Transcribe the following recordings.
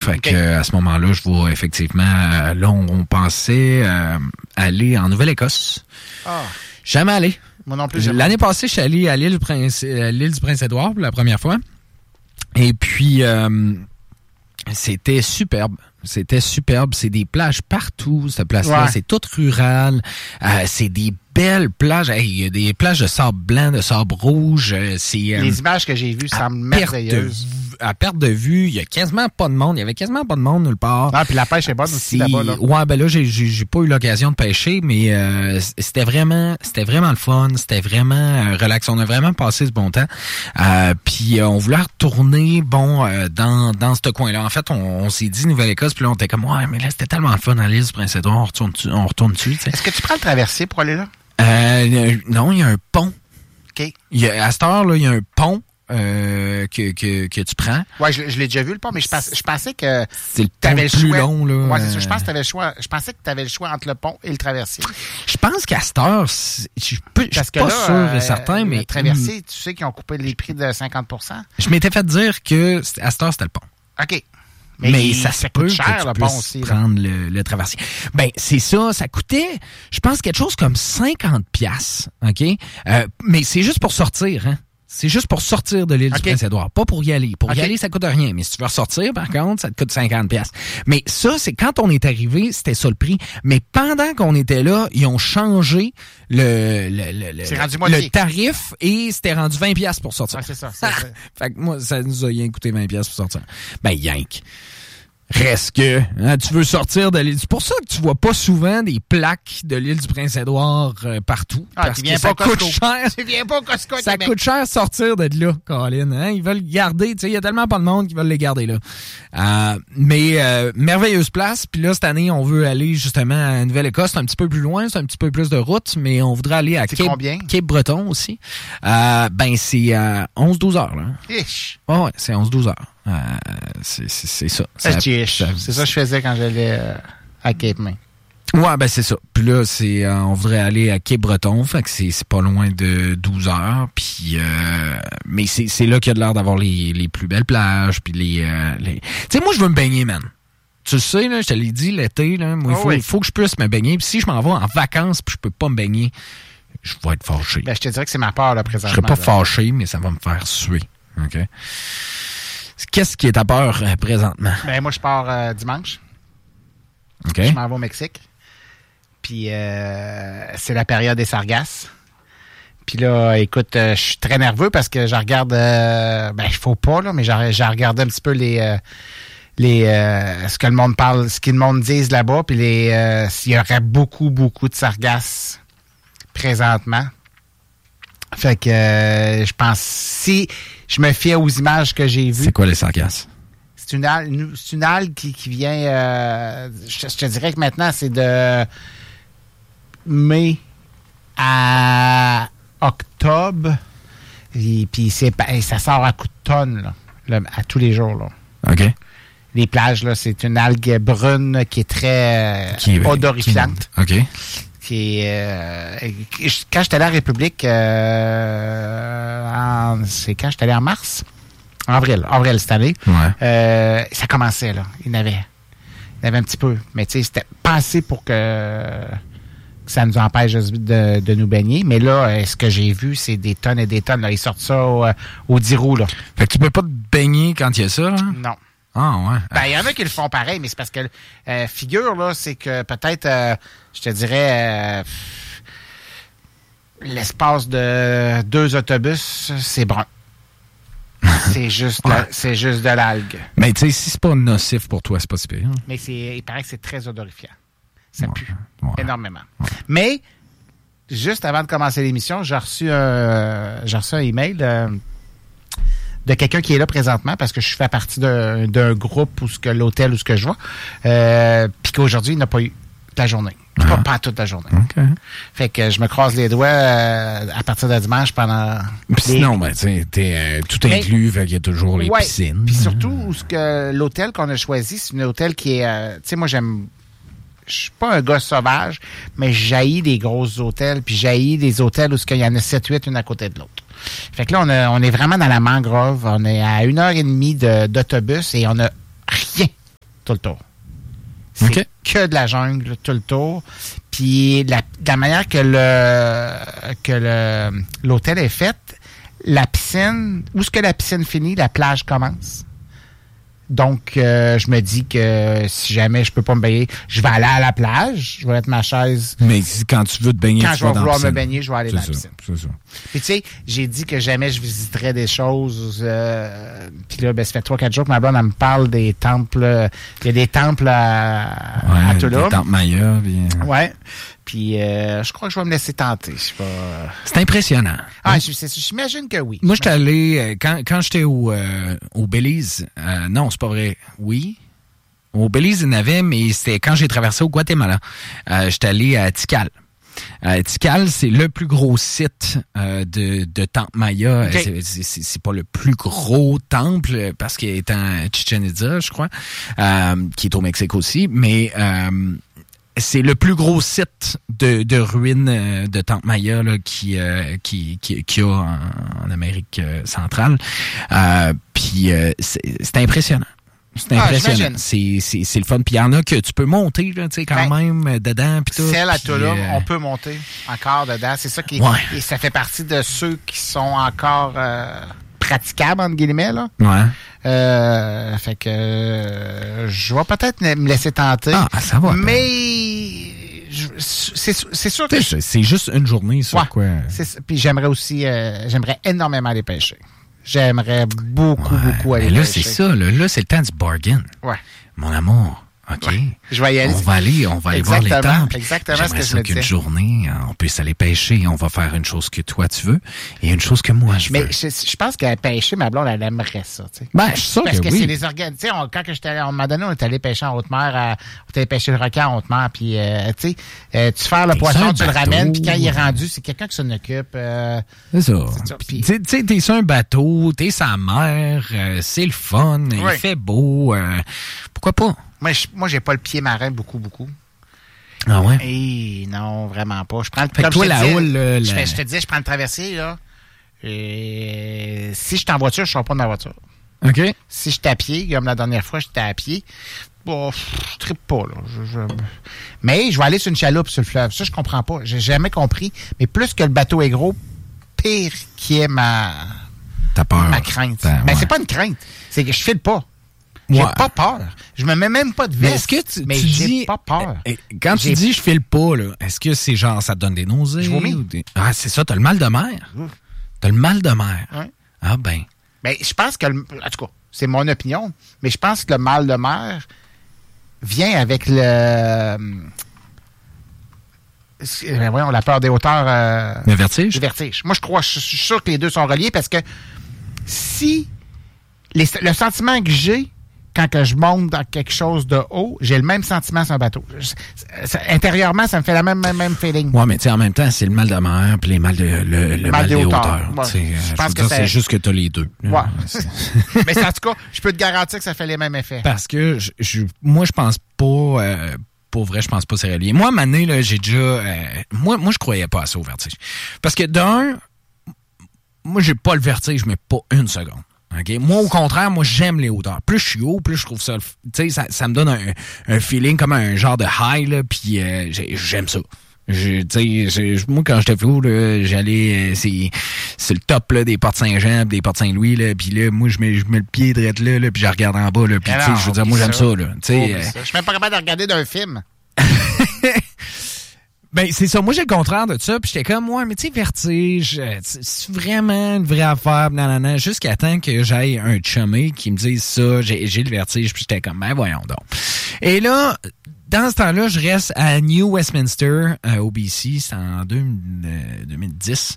Fait que à ce moment-là, je vais effectivement... là, on pensait aller en Nouvelle-Écosse. Ah. Jamais allé. Moi non plus, jamais. L'année passée, je suis allé à l'île du Prince-Édouard pour la première fois. Et puis, c'était superbe. C'était superbe. C'est des plages partout, cette place-là. Ouais. C'est tout rural. C'est des belles plages. Hey, il y a des plages de sable blanc, de sable rouge. Les images que j'ai vues semblent merveilleuses. À perte de vue, il y a quasiment pas de monde. Il y avait quasiment pas de monde nulle part. Ah, puis la pêche est bonne aussi là-bas. Là. Ouais, ben là, j'ai pas eu l'occasion de pêcher, mais c'était vraiment le fun. C'était vraiment relax. On a vraiment passé ce bon temps. Puis on voulait retourner, dans ce coin-là. En fait, on s'est dit Nouvelle-Écosse, puis là, on était comme, ouais, mais là, c'était tellement le fun à l'île du Prince-Édouard. On retourne dessus, tu sais. Est-ce que tu prends le traversier pour aller là? Non, il y a un pont. OK. À cette heure-là, il y a un pont. Que tu prends. Ouais, je l'ai déjà vu le pont, mais je pensais que c'est le pont le plus long là. Ouais, c'est ça, je pense que tu avais le choix. Je pensais que tu avais le choix entre le pont et le traversier. Je pense qu'à cette heure, je suis pas sûr et certain, mais le traversier, tu sais qu'ils ont coupé les prix de 50%. Je m'étais fait dire que à cette heure c'était le pont. OK. Mais ça se peut cher, que tu le puisses pont aussi, prendre le traversier. Ben, c'est ça. Ça coûtait, je pense, quelque chose comme 50$. OK? Mais c'est juste pour sortir, hein? C'est juste pour sortir de l'île du Prince-Édouard, pas pour y aller. Pour y aller, ça coûte rien. Mais si tu veux ressortir, par contre, ça te coûte 50$. Mais ça, c'est quand on est arrivé, c'était ça le prix. Mais pendant qu'on était là, ils ont changé le tarif et c'était rendu 20$ pour sortir. Ouais, c'est ça. Fait que moi, ça nous a rien coûté 20$ pour sortir. Ben, yank. Reste que, tu veux sortir de l'île. C'est pour ça que tu vois pas souvent des plaques de l'île du Prince-Édouard partout. Parce que ça coûte cher. Tu viens pas au Costco. Ça coûte cher sortir de là, Colin. Hein? Ils veulent garder. Tu sais, il y a tellement pas de monde qui veulent les garder là. Mais merveilleuse place. Puis là, cette année, on veut aller justement à Nouvelle-Écosse. C'est un petit peu plus loin, c'est un petit peu plus de route, mais on voudrait aller à Cape-Breton aussi. Ben, c'est 11-12 heures. Là. Ish. Ouais, c'est 11-12 heures. C'est ça. C'est ça que je faisais quand j'allais à Cape May. Ouais, ben c'est ça. Puis là, on voudrait aller à Cape-Breton, fait que c'est pas loin de 12 heures. Puis, mais c'est là qu'il y a de l'air d'avoir les plus belles plages. Puis les... Tu sais, moi, je veux me baigner, man. Tu le sais, là, je te l'ai dit, l'été, là, moi, il faut que je puisse me baigner. Puis si je m'en vais en vacances puis je peux pas me baigner, je vais être fâché. Ben, je te dirais que c'est ma peur, là, présentement. Je serai pas fâché, mais ça va me faire suer. OK? Qu'est-ce qui est ta peur présentement? Ben, moi, je pars dimanche. OK. Je m'en vais au Mexique. Puis, c'est la période des sargasses. Puis là, écoute, je suis très nerveux parce que je regarde... il faut pas, là, mais j'ai regardé un petit peu ce que le monde parle, ce que le monde dise là-bas. Puis s'il y aurait beaucoup, beaucoup de sargasses présentement. Fait que je pense, si je me fie aux images que j'ai vues... C'est quoi les sargasses? C'est une algue qui vient... je te dirais que maintenant, c'est de mai à octobre. Et puis ça sort à coups de tonnes, là, à tous les jours. Là. OK. Les plages, là, c'est une algue brune qui est très odorifiante. OK. Quand j'étais allé à la République, c'est quand j'étais allé en mars? Avril cette année. Ouais. Ça commençait, là. Il y en avait un petit peu. Mais tu sais, c'était pas assez pour que ça nous empêche de nous baigner. Mais là, ce que j'ai vu, c'est des tonnes et des tonnes. Là. Ils sortent ça au 10 roues, là. Fait que tu peux pas te baigner quand il y a ça, là? Non. Ah, ouais. Ben, il y en a qui le font pareil, mais c'est parce que, figure, là, c'est que peut-être, je te dirais, l'espace de 2 autobus, c'est brun. C'est juste de l'algue. Mais tu sais, si c'est pas nocif pour toi, c'est pas si pire. Hein? Mais il paraît que c'est très odorifiant. Ça pue énormément. Ouais. Mais, juste avant de commencer l'émission, j'ai reçu un email de quelqu'un qui est là présentement parce que je fais partie d'un groupe l'hôtel où je vais. Puis qu'aujourd'hui, il n'a pas eu la journée. Pas toute la journée. Okay. Fait que je me croise les doigts à partir de dimanche pendant... Puis sinon, ben, t'es tout inclus, fait qu'il y a toujours les piscines. Puis surtout, l'hôtel qu'on a choisi, c'est un hôtel qui est... tu sais, moi, je suis pas un gars sauvage, mais j'haïs les gros hôtels, puis j'haïs des hôtels où il y en a 7-8 une à côté de l'autre. Fait que là, on est vraiment dans la mangrove. On est à 1h30 d'autobus et on a rien tout le tour. C'est que de la jungle tout le tour. Puis la manière que l'hôtel est fait, la piscine, où est-ce que la piscine finit, la plage commence. Donc, je me dis que si jamais je peux pas me baigner, je vais aller à la plage, je vais mettre ma chaise. Mais quand tu veux te baigner, quand je vais vouloir me baigner, je vais aller dans la piscine. C'est ça. Puis tu sais, j'ai dit que jamais je visiterais des choses. Puis là, ça fait 3-4 jours que ma blonde, elle me parle des temples. Il y a des temples à Tulum. Des temples Maya. Ouais. Puis je crois que je vais me laisser tenter. Je sais pas. C'est impressionnant. J'imagine que oui. Moi, j'étais allé quand j'étais au Belize. Non, c'est pas vrai. Oui. Au Belize, il y en avait, mais c'était quand j'ai traversé au Guatemala. J'étais allé à Tikal. Tikal, c'est le plus gros site de temple Maya. Okay. C'est pas le plus gros temple parce qu'il est en Chichen Itza, je crois, qui est au Mexique aussi, mais c'est le plus gros site de ruines de temple Maya là, qu'il y a en Amérique centrale. Puis c'est impressionnant. C'est impressionnant. C'est le fun. Puis il y en a que tu peux monter, là, tu sais, quand même, dedans. Pis tout, celle à Tulum, on peut monter encore dedans. C'est ça qui et ça fait partie de ceux qui sont encore praticables, entre guillemets, là. Ouais. Fait que je vais peut-être me laisser tenter. Ah, ça va. Mais c'est sûr que... C'est juste une journée, ça, quoi. Puis j'aimerais aussi... j'aimerais énormément aller pêcher. J'aimerais beaucoup aller mais là, pêcher. c'est ça. Là, c'est le temps du bargain. Ouais. Mon amour. OK. Ouais. Je vais y aller. On va aller voir les temples. Exactement ce que je me disais. qu'une journée, on puisse aller pêcher. On va faire une chose que toi, tu veux et une chose que moi, je veux. Mais je pense qu'à pêcher, ma blonde, elle aimerait ça. Tu sais. Ben, je suis sûr parce que oui. c'est des organes. Tu sais, quand j'étais allé, on m'a donné, on est allé pêcher en haute mer. On est allé pêcher le requin en haute mer. Puis, tu sais, tu fais le poisson, tu le ramènes. Puis quand il est rendu, c'est quelqu'un qui s'en occupe. C'est ça. Tu sais, t'es sur un bateau, t'es sur la mer. C'est le fun. Il fait beau. Pourquoi pas? Moi, j'ai pas le pied marin beaucoup. Ah ouais? Et non, vraiment pas. Je prends le toi, la houle, je te dis, je prends le traversier, là. Et si je suis en voiture, je sors pas de ma voiture. OK. Si je suis à pied, comme la dernière fois, j'étais à pied, bon, je trippe pas, là. Mais je vais aller sur une chaloupe sur le fleuve. Ça, je comprends pas. J'ai jamais compris. Mais plus que le bateau est gros, pire qui est ma crainte. Mais c'est pas une crainte. C'est que je file pas. J'ai pas peur. Je me mets même pas de veste. Mais est-ce que tu j'ai dis, pas peur. Quand tu dis je file pas, là, est-ce que c'est genre ça te donne des nausées? Je vomis. Ah, c'est ça, t'as le mal de mer. T'as le mal de mer. Ouais. Ah ben. Ben, je pense que, en tout cas, c'est mon opinion, mais je pense que le mal de mer vient avec la peur des hauteurs. Le vertige? Le vertige. Moi, je suis sûr que les deux sont reliés parce que si le sentiment que j'ai quand que je monte dans quelque chose de haut, j'ai le même sentiment sur un bateau. Intérieurement, ça me fait la même feeling. Ouais, mais tu sais, en même temps, c'est le mal de mer puis le mal des hauteurs. Ouais. Je pense que c'est juste que t'as les deux. Ouais. Mais en tout cas, je peux te garantir que ça fait les mêmes effets. Parce que moi, je pense pas... pour vrai, je pense pas que c'est relié. Moi, à un moment donné, là, j'ai déjà... moi, je croyais pas à ça au vertige. Parce que d'un, moi, j'ai pas le vertige, mais pas une seconde. Okay? Moi, au contraire, moi, j'aime les hauteurs. Plus je suis haut, plus je trouve ça... Tu sais, ça me donne un feeling comme un genre de high, là, puis j'aime ça. Moi, quand j'étais flou, là, j'allais... c'est le top là, des portes Saint-Jean, des portes Saint-Louis, là, puis là, moi, je mets le pied direct là, puis je regarde en bas, là, puis tu sais, je veux dire, moi, j'aime ça, là. Je suis même pas capable de regarder d'un film. Ben, c'est ça. Moi, j'ai le contraire de ça. Puis j'étais comme, ouais, mais tu sais, vertige, c'est vraiment une vraie affaire, nanana, jusqu'à temps que j'aille un chumé qui me dise ça, j'ai le vertige. Puis j'étais comme, ben voyons donc. Et là, dans ce temps-là, je reste à New Westminster, au BC. C'est en 2010.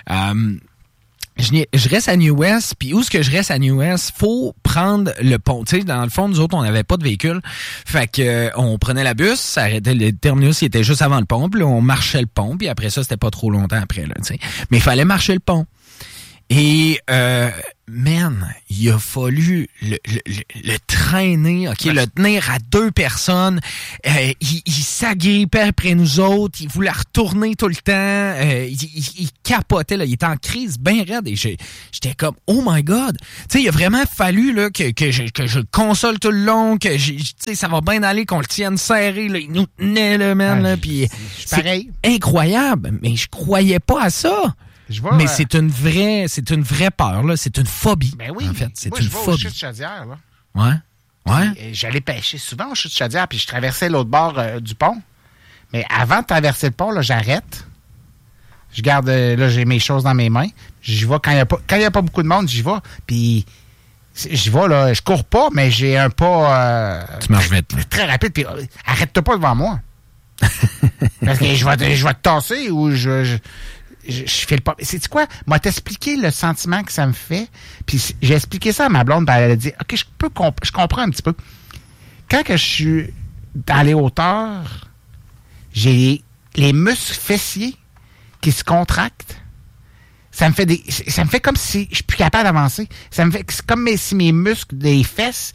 Je reste à New West, puis où est-ce que je reste à New West? Faut prendre le pont. Tu sais, dans le fond, nous autres, on n'avait pas de véhicule. Fait que on prenait la bus, ça arrêtait, le terminus, il était juste avant le pont, puis là, on marchait le pont, puis après ça, c'était pas trop longtemps après, là, tu sais. Mais il fallait marcher le pont. Et, man, il a fallu le traîner, OK, le tenir à 2 personnes. Il s'agrippait après nous autres. Il voulait retourner tout le temps. Il capotait, là. Il était en crise bien raide. Et j'étais comme, oh my God. Tu sais, il a vraiment fallu là, que je le console tout le long, que tu sais, ça va bien aller, qu'on le tienne serré. Là. Il nous tenait, là, man. Là, puis c'est pareil. Incroyable. Mais je croyais pas à ça. Mais c'est une vraie peur, là. C'est une phobie. Ben oui. En fait, c'est moi, une je vais phobie. aux chutes Chaudière, là. Ouais. Puis, j'allais pêcher souvent aux chutes Chaudière, puis je traversais l'autre bord du pont. Mais avant de traverser le pont, là, j'arrête. Je garde, là, j'ai mes choses dans mes mains. J'y vais quand il y a pas beaucoup de monde, j'y vais. Puis j'y vais, là. Je cours pas, mais j'ai un pas. Tu marches vite, là. Très rapide, puis arrête-toi pas devant moi. Parce que je vais te tasser ou je file pas. C'est quoi? Moi, t'expliquer le sentiment que ça me fait. Puis j'ai expliqué ça à ma blonde, puis elle a dit, OK, je comprends un petit peu. Quand que je suis dans les hauteurs, j'ai les muscles fessiers qui se contractent. Ça me fait comme si je suis plus capable d'avancer. C'est comme si mes muscles des fesses,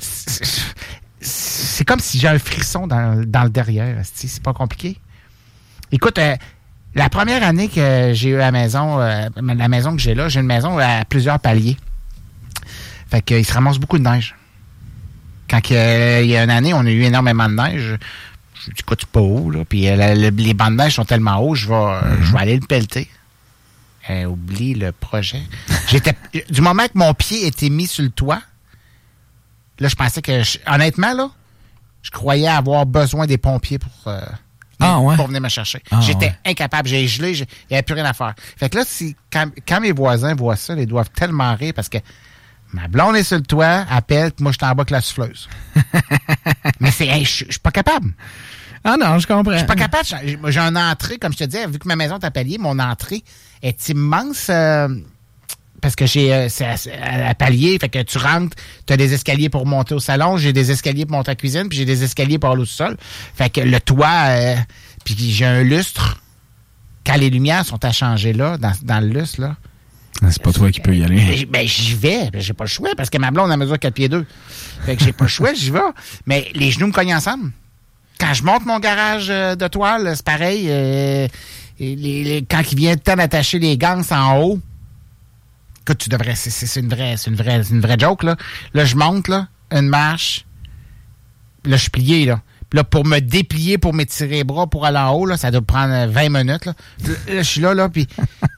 c'est comme si j'ai un frisson dans le derrière. C'est pas compliqué. Écoute, la première année que j'ai eu la maison que j'ai là, j'ai une maison à plusieurs paliers. Fait qu'il se ramasse beaucoup de neige. Quand il y a une année, on a eu énormément de neige. Je dis, écoute, pas haut, là. Puis les bancs de neige sont tellement hauts, je vais aller le pelleter. Oublie le projet. Du moment que mon pied était mis sur le toit, là, je pensais que, honnêtement, là, je croyais avoir besoin des pompiers pour venir me chercher. J'étais incapable. J'ai gelé. Il n'y avait plus rien à faire. Fait que là, quand mes voisins voient ça, ils doivent tellement rire parce que ma blonde est sur le toit, appelle, puis moi, je suis en bas avec la souffleuse. Mais je suis pas capable. Ah non, je comprends. Je suis pas capable. J'ai une entrée, comme je te disais, vu que ma maison est à palier, mon entrée est immense parce que c'est à palier, fait que tu rentres, tu as des escaliers pour monter au salon, j'ai des escaliers pour monter à la cuisine, puis j'ai des escaliers pour aller au sol. Fait que le toit, puis j'ai un lustre. Quand les lumières sont à changer là, dans le lustre, là. C'est pas toi qui peux y aller. Ben, j'y vais. Ben, j'ai pas le choix parce que ma blonde, elle mesure 4 pieds 2. Fait que j'ai pas le choix, j'y vais. Mais les genoux me cognent ensemble. Quand je monte mon garage de toile, c'est pareil. Quand il vient le temps d'attacher les gangs en haut, écoute, tu devrais. C'est une vraie joke, là. Là, je monte, là, une marche. Là, je suis plié, là. Puis là, pour me déplier, pour m'étirer les bras, pour aller en haut, là, ça doit prendre 20 minutes, là. Là, je suis là, puis.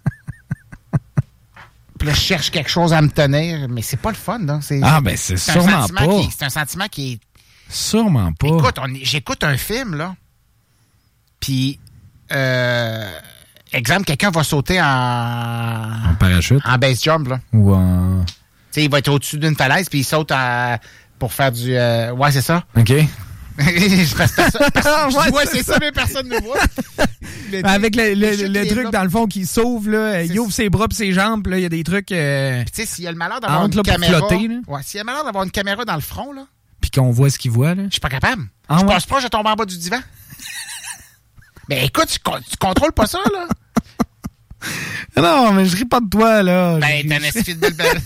Puis là, je cherche quelque chose à me tenir, mais c'est pas le fun, là. C'est sûrement pas. C'est un sentiment qui est. Sûrement pas. Écoute, j'écoute un film, là. Puis, exemple, quelqu'un va sauter en parachute. En base jump, là. Ou en. Tu sais, il va être au-dessus d'une falaise, puis il saute pour faire du. Ouais, c'est ça. OK. C'est ça, mais personne ne voit. Avec le truc, dans le fond, qui s'ouvre, là, il ouvre ses bras et ses jambes, là, il y a des trucs. Puis, tu sais, s'il y a le malheur d'avoir une caméra. Flotter, là. Ouais, s'il y a le malheur d'avoir une caméra dans le front, là. Puis qu'on voit ce qu'il voit, là. Je suis pas capable. Je pense pas, je tombe en bas du divan. Ben, écoute, tu contrôles pas ça, là. Non, mais je ris pas de toi, là. Ben, t'as un esti de belle.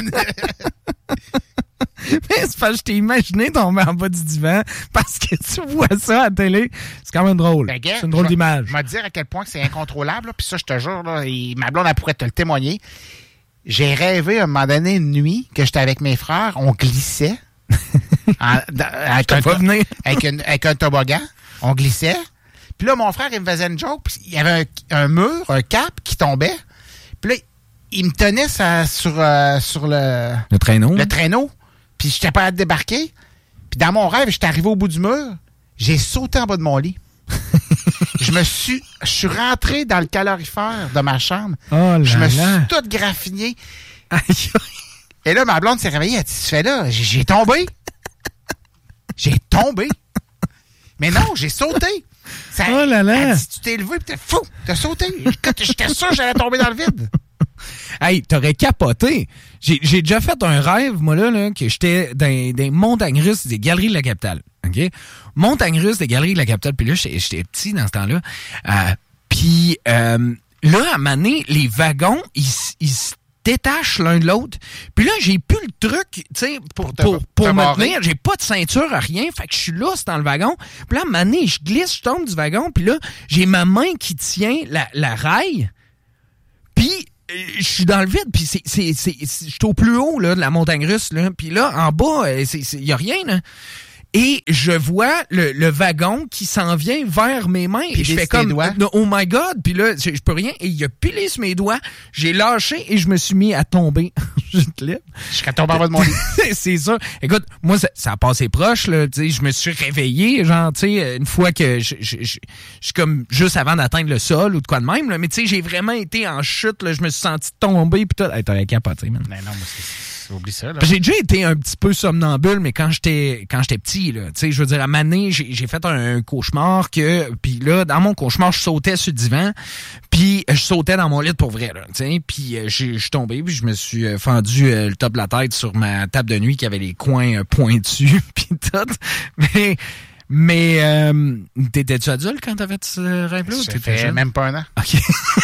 Mais c'est parce que je t'ai imaginé tomber en bas du divan parce que tu vois ça à la télé. C'est quand même drôle. Ben, c'est une drôle d'image. Je vais te dire à quel point c'est incontrôlable. Puis ça, je te jure, là, ma blonde, elle pourrait te le témoigner. J'ai rêvé à un moment donné une nuit que j'étais avec mes frères. On glissait. Avec un toboggan. On glissait. Puis là, mon frère, il me faisait une joke. Puis il y avait un mur, un cap qui tombait. Puis là, il me tenait sur le traîneau. Le traîneau. Puis j'étais pas à débarquer. Puis dans mon rêve, j'étais arrivé au bout du mur. J'ai sauté en bas de mon lit. Je suis rentré dans le calorifère de ma chambre. Oh je me suis tout graffiné. Et là, ma blonde s'est réveillée. Elle dit, tu fais là? J'ai tombé. J'ai tombé. Mais non, j'ai sauté. Oh là là. Elle dit, tu t'es élevé pis t'es fou. T'as sauté. J'étais sûr que j'allais tomber dans le vide. Hey, t'aurais capoté. J'ai déjà fait un rêve, moi, là que j'étais dans des montagnes russes des Galeries de la Capitale. OK? Montagnes russes des Galeries de la Capitale. Puis là, j'étais petit dans ce temps-là. Puis là, à un moment donné, les wagons, ils se détachent l'un de l'autre. Puis là, j'ai plus le truc, tu sais, pour me tenir. J'ai pas de ceinture, rien. Fait que je suis là, c'est dans le wagon. Puis là, à un moment donné, je glisse, je tombe du wagon. Puis là, j'ai ma main qui tient la rail. Puis je suis dans le vide. Puis je suis au plus haut là, de la montagne russe. Là. Puis là, en bas, il y a rien, là. Et je vois le wagon qui s'en vient vers mes mains. Et je fais comme, oh my God. Puis là, je peux rien. Et il a pilé sur mes doigts. J'ai lâché et je me suis mis à tomber. Je serais tombé en bas de mon lit. C'est ça. Écoute, moi, ça a passé proche. Là, je me suis réveillé, genre, tu sais, une fois que je suis comme juste avant d'atteindre le sol ou de quoi de même. Là, mais tu sais, j'ai vraiment été en chute. Là, je me suis senti tomber. Puis tout. Hey, t'avais capoté, man. Mais non, moi, oublie ça, là. J'ai déjà été un petit peu somnambule, mais quand j'étais petit, là, tu sais, je veux dire, à Mané, j'ai fait un cauchemar puis là, dans mon cauchemar, je sautais sur le divan, puis je sautais dans mon lit pour vrai, là, tu sais, puis je suis tombé, puis je me suis fendu le top de la tête sur ma table de nuit qui avait les coins pointus, puis tout, mais t'étais-tu adulte quand t'avais fait ce rêve-là? Ça fait même pas un an. OK.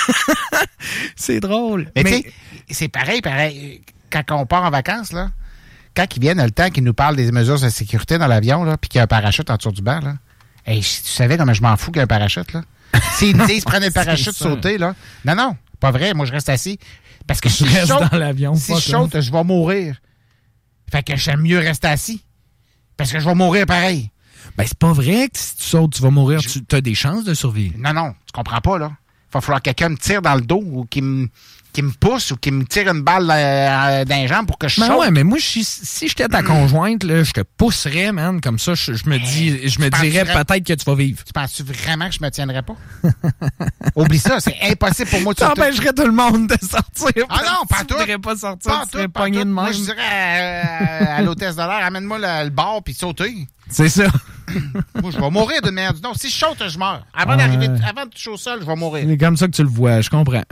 C'est drôle. Mais tu sais, c'est pareil. Quand on part en vacances, là, quand ils viennent le temps qu'ils nous parlent des mesures de sécurité dans l'avion, là, puis qu'il y a un parachute en dessous du banc, là, hey, tu savais comment je m'en fous qu'il y a un parachute, là? S'ils me disent, prenez le parachute, sauter, là. Non, pas vrai, moi je reste assis. Parce que si je reste dans l'avion. Si je saute, je vais mourir. Fait que j'aime mieux rester assis. Parce que je vais mourir pareil. Ben, c'est pas vrai que si tu sautes, tu vas mourir. Tu as des chances de survivre. Non, tu comprends pas, là. Il va falloir que quelqu'un me tire dans le dos ou qui me pousse ou qui me tire une balle dans les jambes pour que je saute. Ouais, mais moi, si j'étais ta conjointe, là, je te pousserais, man. Comme ça, je me dirais peut-être que tu vas vivre. Tu penses-tu vraiment que je me tiendrais pas? Oublie ça, c'est impossible pour moi de sortir. Tu empêcherais tout le monde de sortir. Ah non, pas tout. Tu ne voudrais pas sortir, tu serais pogné de même. Moi, je dirais à l'hôtesse de l'air, amène-moi le bar puis sauter. C'est ça. Moi, je vais mourir d'une manière. Non, si je saute, je meurs. Avant de toucher au sol, je vais mourir. C'est comme ça que tu le vois. Je comprends.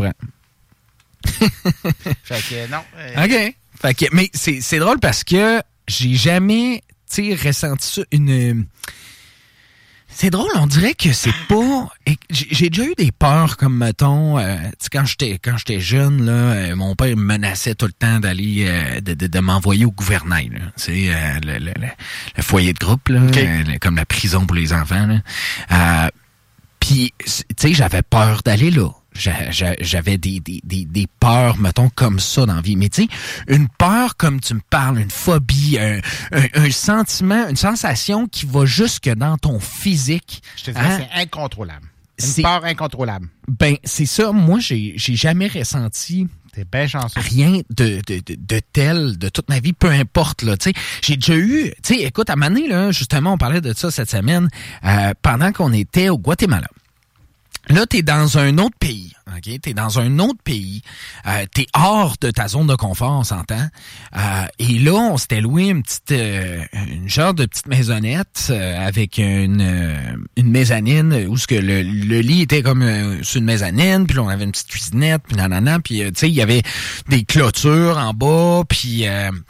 Fait que non. OK. Fait que, mais c'est drôle parce que j'ai jamais, tu sais, ressenti ça C'est drôle, on dirait que c'est pas... J'ai déjà eu des peurs, comme, mettons, quand j'étais jeune, là, mon père me menaçait tout le temps d'aller, de m'envoyer au gouvernail, là. C'est le foyer de groupe, là, okay. Comme la prison pour les enfants, là. Puis, tu sais, j'avais peur d'aller là. J'avais des peurs, mettons, comme ça dans la vie. Mais tu sais, une peur comme tu me parles, une phobie, un sentiment, une sensation qui va jusque dans ton physique. Je te dirais, c'est incontrôlable. Une peur incontrôlable. Ben, c'est ça. Moi, j'ai jamais ressenti... T'es bien chanceux. Rien de tel de toute ma vie, peu importe, là. Tu sais, j'ai déjà eu... Tu sais, écoute, à Mané, là, justement, on parlait de ça cette semaine, pendant qu'on était au Guatemala. Là, t'es dans un autre pays, ok? T'es dans un autre pays. T'es hors de ta zone de confort, on s'entend. Et là, on s'était loué une genre de petite maisonnette avec une mezzanine où ce que le lit était comme sur une mezzanine, puis là, on avait une petite cuisinette, puis nanana, puis tu sais, il y avait des clôtures en bas, puis...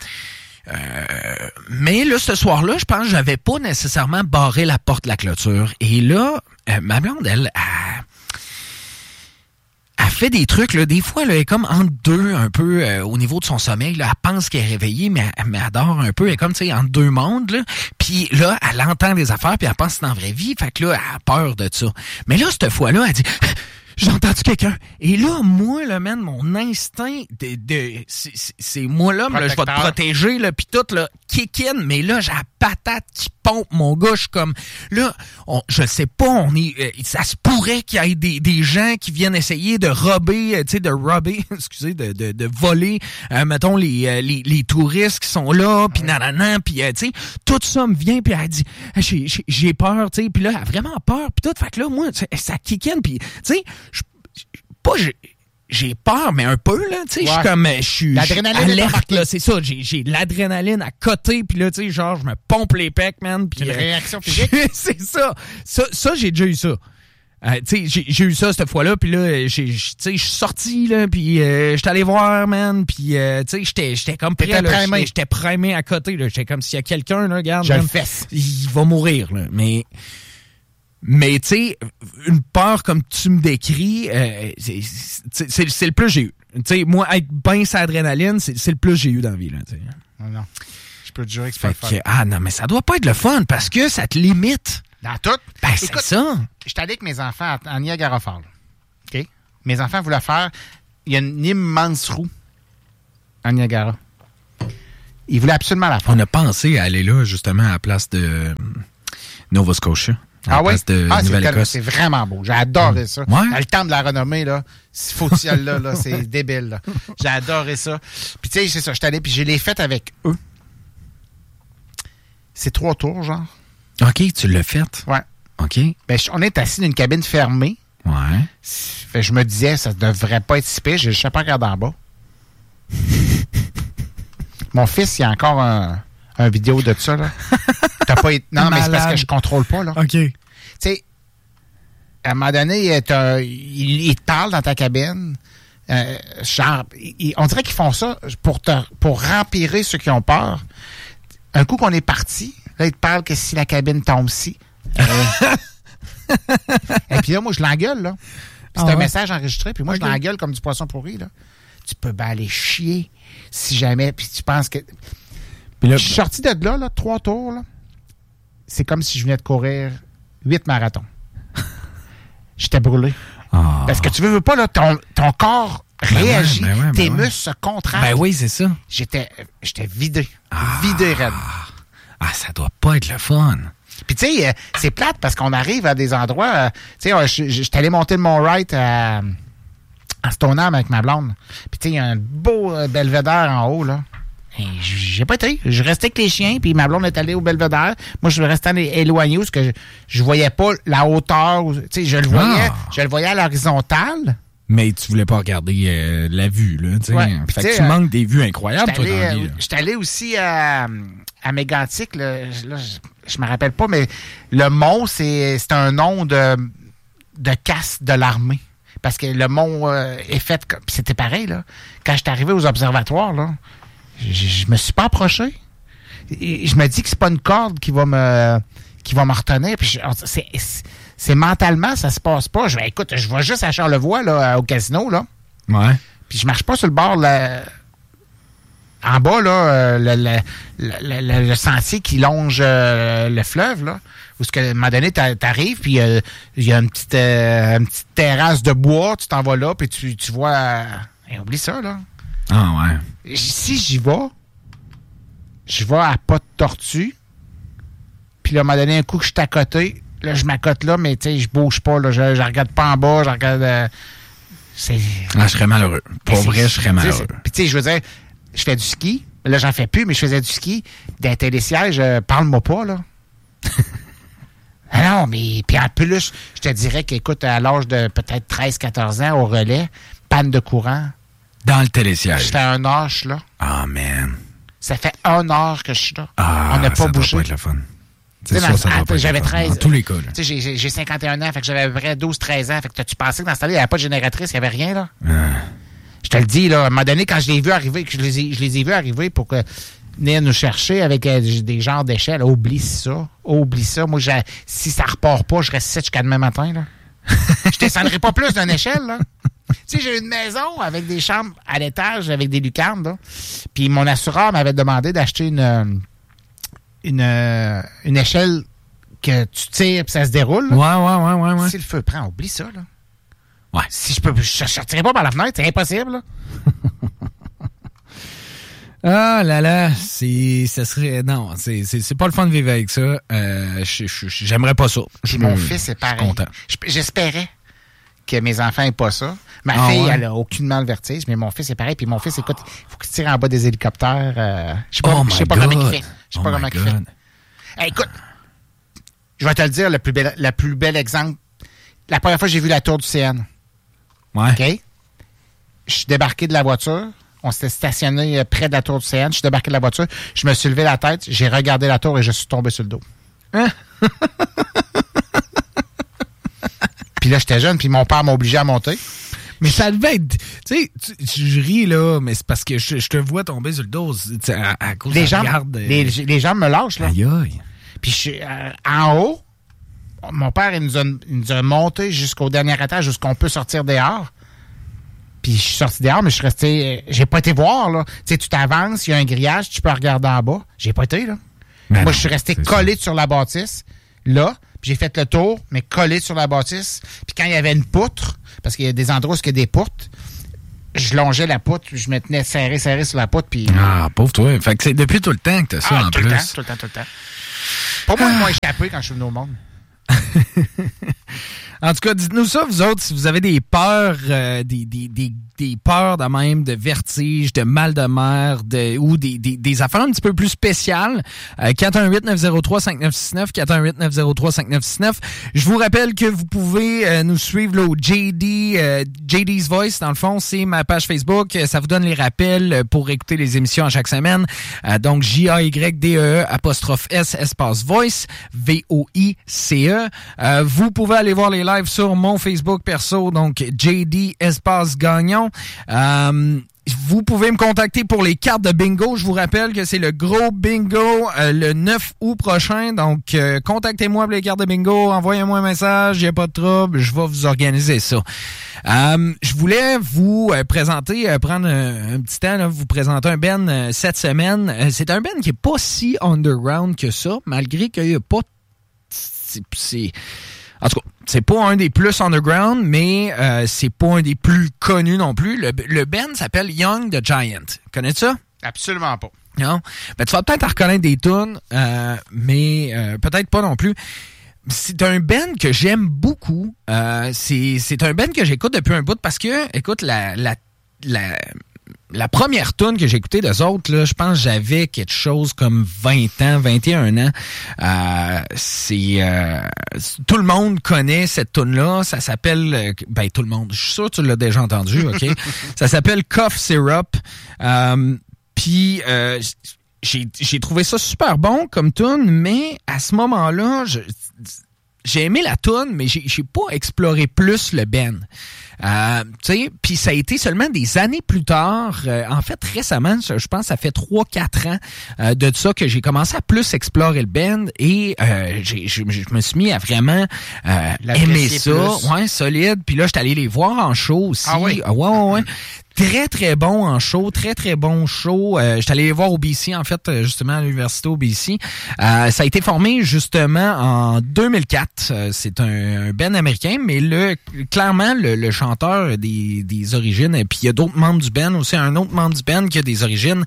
mais là, ce soir-là, je pense que j'avais pas nécessairement barré la porte de la clôture. Et là, ma blonde, elle fait des trucs, là, des fois, là, elle est comme entre deux, un peu, au niveau de son sommeil, là, elle pense qu'elle est réveillée, mais elle dort un peu, elle est comme, tu sais, entre deux mondes, là, puis là, elle entend des affaires, puis elle pense que c'est dans la vraie vie, fait que là, elle a peur de ça. Mais là, cette fois-là, elle dit... J'ai entendu quelqu'un. Et là, moi, là, man, mon instinct c'est moi, là, je vais te protéger, là, pis tout, là, kick in, mais là, j'ai la patate qui pompe, mon gars, je suis comme, là, je sais pas, ça se pourrait qu'il y ait des gens qui viennent essayer de rober, tu sais, excusez, de voler, mettons, les touristes qui sont là, pis nanana, pis, tu sais, tout ça me vient, pis elle dit, j'ai peur, tu sais, pis là, elle a vraiment peur, pis tout, fait que là, moi, ça kick in, pis, tu sais, j'ai peur, mais un peu, là, tu sais, je suis alerte, là, c'est ça, j'ai de l'adrénaline à côté, puis là, tu sais, genre, je me pompe les pecs, man, puis... Une réaction physique? C'est ça, j'ai déjà eu ça. Tu sais, j'ai eu ça cette fois-là, puis là, tu sais, je suis sorti, là, puis j'étais allé voir, man, puis tu sais, j'étais comme prêt, là, j'étais primé à côté, là, j'étais comme s'il y a quelqu'un, là, regarde, je le fesse. Il va mourir, là, mais... Mais, tu sais, une peur comme tu me décris, c'est le plus que j'ai eu. Tu sais, moi, être bien sur l'adrénaline, c'est le plus que j'ai eu dans la vie, là, tu sais. Non. Je peux te jurer que c'est pas le fun. Ah non, mais ça doit pas être le fun parce que ça te limite. Dans tout. Ben, c'est ça. J'étais allé avec mes enfants à Niagara Falls. OK? Mes enfants voulaient faire... Il y a une immense roue à Niagara. Ils voulaient absolument la faire. On a pensé à aller là, justement, à la place de Nova Scotia. Ah oui? Nouvelle-Écosse. C'est vraiment beau. J'ai adoré ça. Ouais? Dans le temps de la renommée, là, ce faut-il là, c'est débile. Là. J'ai adoré ça. Puis tu sais, c'est ça, j'étais allé, puis je l'ai fait avec eux. C'est 3 tours, genre. OK, tu l'as fait? Ouais. OK. Ben, on est assis dans une cabine fermée. Ouais. Fait, je me disais, ça devrait pas être si pire. Je ne sais pas regarder en bas. Mon fils, il y a encore un vidéo de ça, là. T'as pas été... Non, mais c'est parce que je contrôle pas, là. OK. Tu sais, à un moment donné, il te parle dans ta cabine. Genre, on dirait qu'ils font ça pour rempirer ceux qui ont peur. Un coup qu'on est parti, là, il te parle que si la cabine tombe ici. Et puis là, moi, je l'engueule, là. Puis c'est un message enregistré, puis moi, je l'engueule comme du poisson pourri, là. Tu peux bien aller chier si jamais, puis tu penses que... Puis là, je suis sorti de là, 3 tours, là. C'est comme si je venais de courir 8 marathons. J'étais brûlé. Parce que tu veux pas, là, ton corps réagit, tes muscles se contractent. Ben oui, c'est ça. J'étais vidé. Vidé raide. Ah, ça doit pas être le fun. Puis tu sais, c'est plate parce qu'on arrive à des endroits... tu sais, j'étais allé monter le Mont-Wright à Stoneham avec ma blonde. Puis tu sais, il y a un beau belvédère en haut, là. Et j'ai pas été. Je restais avec les chiens, puis ma blonde est allée au belvédère. Moi, je restais éloigné parce que je voyais pas la hauteur. Tu sais, je le voyais à l'horizontale. Mais tu voulais pas regarder la vue, là. Ouais. Fait que tu manques des vues incroyables, toi, dans la vie. J'étais allé aussi à Mégantic, là, je me rappelle pas, mais le mont, c'est un nom de casse de l'armée. Parce que le mont est fait... C'était pareil, là. Quand j'étais arrivé aux observatoires, là, je me suis pas approché. Et je me dis que c'est pas une corde qui va me retenir. Puis c'est mentalement, ça se passe pas. Écoute, je vais juste à Charlevoix, là, au casino, là. Ouais. Puis je marche pas sur le bord, là. En bas, là, le sentier qui longe le fleuve, là. Où à un moment donné, t'arrives, puis il y a une petite terrasse de bois, tu t'en vas là, puis tu vois... oublie ça, là. Ah ouais. Si j'y vais, je vais à pas de tortue, puis là, à un moment donné, un coup que je suis à côté, là, je m'accote là, mais tu sais, je bouge pas, là, je regarde pas en bas, je regarde... je serais malheureux. Pour vrai, je serais malheureux. Puis tu sais, je veux dire, je fais du ski, là, j'en fais plus, mais je faisais du ski, d'un télésiège, parle-moi pas, là. Ah non, mais puis en plus, je te dirais qu'écoute, à l'âge de peut-être 13-14 ans, au relais, panne de courant. Dans le télésiège. J'étais à 1 heure, je suis là. Ah, man. Ça fait 1 heure que je suis là. Ah, on n'a pas bougé. Ça doit pas être le fun. C'est sûr, ça doit pas être j'avais le fun. 13. Dans tous les cas, là. Tu sais, j'ai 51 ans, fait que j'avais à peu près 12-13 ans. Fait que tu pensais que dans ce temps-là, il n'y avait pas de génératrice, il n'y avait rien, là? Je te le dis, là, à un moment donné, quand je l'ai vu arriver, que je les ai vus arriver pour venir nous chercher avec des genres d'échelles, oublie ça. Oublie ça. Moi, si ça repart pas, je reste ici jusqu'à demain matin, là. Je descendrai pas plus d'une échelle, là. Tu sais, j'ai une maison avec des chambres à l'étage, avec des lucarnes, là. Puis mon assureur m'avait demandé d'acheter une échelle que tu tires et ça se déroule. Là. Ouais. Si le feu prend, oublie ça, là. Ouais. Si je sortirais pas par la fenêtre, c'est impossible, là. Ah là là, ça serait... Non, c'est pas le fun de vivre avec ça. J'aimerais pas ça. Mon fils est pareil. Content. J'espérais que mes enfants aient pas ça. Ma fille, elle a aucunement le vertige, mais mon fils est pareil. Puis mon fils, écoute, il faut qu'il tire en bas des hélicoptères. Je sais pas comment il fait. Je sais pas comment il fait. Hey, écoute, je vais te le dire, le plus bel exemple. La première fois que j'ai vu la tour du CN. Ouais. OK? Je suis débarqué de la voiture. On s'était stationné près de la tour du CN. Je suis débarqué de la voiture. Je me suis levé la tête. J'ai regardé la tour et je suis tombé sur le dos. Hein? Puis là, j'étais jeune, puis mon père m'a obligé à monter. Mais ça devait être... Tu sais, je ris, là, mais c'est parce que je te vois tomber sur le dos à cause de la garde. Les jambes me lâchent, là. Aïe, aïe. Puis je suis en haut, mon père, il nous a monté jusqu'au dernier étage, jusqu'on peut sortir dehors. Puis je suis sorti dehors, mais je suis resté... J'ai pas été voir, là. Tu sais, tu t'avances, il y a un grillage, tu peux regarder en bas. J'ai pas été, là. Ben Moi, non, je suis resté collé sur la bâtisse, là. Puis j'ai fait le tour, mais collé sur la bâtisse. Puis quand il y avait une poutre, parce qu'il y a des endroits où il y a des poutres, je longeais la poutre, je me tenais serré sur la poutre, puis... Ah, pauvre toi. Fait que c'est depuis tout le temps que t'as ça, en tout plus. Tout le temps. Pas moi, ils m'ont échappé quand je suis venu au monde. En tout cas, dites-nous ça, vous autres, si vous avez des peurs, des peurs de même, de vertige, de mal de mer, ou des affaires un petit peu plus spéciales. 418-903-5969, 418-903-5969. Je vous rappelle que vous pouvez nous suivre là, au JD's Voice. Dans le fond, c'est ma page Facebook. Ça vous donne les rappels pour écouter les émissions à chaque semaine. Donc, JAYDE 'S espace Voice, VOICE. Vous pouvez aller voir les live sur mon Facebook perso, donc JD espace Gagnon. Vous pouvez me contacter pour les cartes de bingo. Je vous rappelle que c'est le gros bingo le 9 août prochain. Donc, contactez-moi pour les cartes de bingo. Envoyez-moi un message. Il n'y a pas de trouble. Je vais vous organiser ça. Je voulais vous présenter, prendre un petit temps, là, vous présenter un band cette semaine. C'est un band qui est pas si underground que ça, malgré qu'il n'y a pas... En tout cas, c'est pas un des plus underground, mais c'est pas un des plus connus non plus. Le band s'appelle Young the Giant. Connais-tu ça? Absolument pas. Non? Ben, tu vas peut-être reconnaître des tunes, mais peut-être pas non plus. C'est un band que j'aime beaucoup. C'est un band que j'écoute depuis un bout parce que, écoute, la première tune que j'ai écoutée d'eux autres, là, je pense que j'avais quelque chose comme 20 ans, 21 ans. Tout le monde connaît cette tune-là. Ça s'appelle... tout le monde. Je suis sûr que tu l'as déjà entendu, OK? Ça s'appelle Cough Syrup. Puis j'ai trouvé ça super bon comme tune, mais à ce moment-là, j'ai aimé la tune, mais j'ai pas exploré plus le band. Tu sais, puis ça a été seulement des années plus tard, en fait récemment, je pense que ça fait 3-4 ans de ça que j'ai commencé à plus explorer le band et je me suis mis à vraiment aimer ça, plus. Ouais, solide. Puis là, j'étais allé les voir en show aussi. Ah oui? Ouais. Très, très bon en show. Très, très bon show. J'étais allé les voir au BC, en fait, justement, à l'université au BC. Ça a été formé, justement, en 2004. C'est un band américain, mais clairement, le chanteur a des origines. Et puis, il y a d'autres membres du band aussi. Un autre membre du band qui a des origines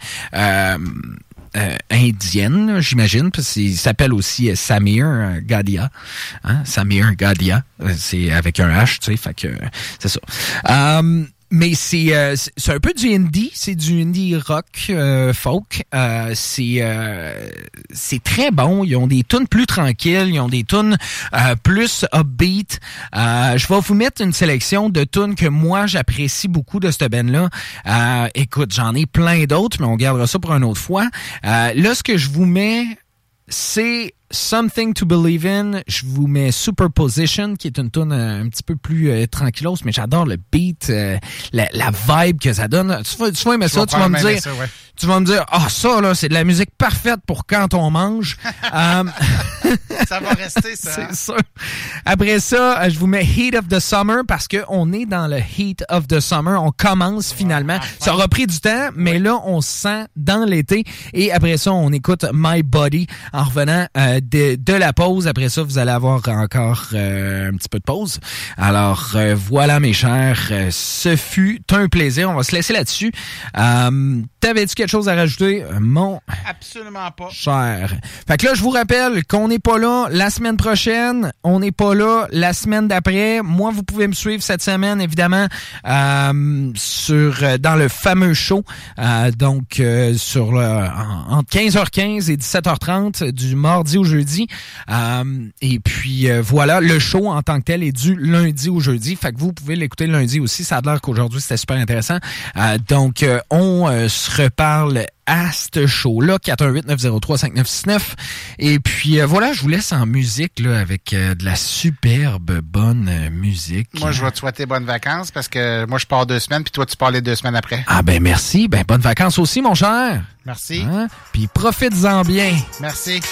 indiennes, j'imagine, parce qu'il s'appelle aussi Samir Gadia. Hein? Samir Gadia. C'est avec un H, tu sais, fait que c'est ça. Mais c'est un peu du indie, c'est du indie rock folk. C'est très bon. Ils ont des tunes plus tranquilles, ils ont des tunes plus upbeat. Je vais vous mettre une sélection de tunes que moi j'apprécie beaucoup de cette band-là. Écoute, j'en ai plein d'autres, mais on gardera ça pour une autre fois. Là, ce que je vous mets, c'est Something to Believe in. Je vous mets Superposition, qui est une tune un petit peu plus tranquillos, mais j'adore le beat, la vibe que ça donne. Tu vas aimer ça, tu vas me dire... Ça, ouais. Tu vas me dire, ça, là, c'est de la musique parfaite pour quand on mange. Ça va rester, ça. C'est sûr. Après ça, je vous mets Heat of the Summer parce que on est dans le Heat of the Summer. On commence finalement. Ça aura pris du temps, mais là, on se sent dans l'été. Et après ça, on écoute My Body en revenant de la pause. Après ça, vous allez avoir encore un petit peu de pause. Alors, voilà, mes chers. Ce fut un plaisir. On va se laisser là-dessus. T'avais-tu quelque chose à rajouter, mon absolument pas cher? Fait que là, je vous rappelle qu'on n'est pas là la semaine prochaine, on n'est pas là la semaine d'après. Moi, vous pouvez me suivre cette semaine, évidemment, dans le fameux show, donc sur entre 15h15 et 17h30 du mardi au jeudi. Et puis voilà, le show en tant que tel est du lundi au jeudi. Fait que vous pouvez l'écouter le lundi aussi. Ça a l'air qu'aujourd'hui c'était super intéressant. Donc on se reparle à ce show-là, 418-903-5969. Et puis voilà, je vous laisse en musique là avec de la superbe bonne musique. Moi, je vais te souhaiter bonnes vacances parce que moi, je pars 2 semaines, puis toi, tu pars les 2 semaines après. Ah ben merci. Ben bonnes vacances aussi, mon cher. Merci. Hein? Puis profites-en bien. Merci.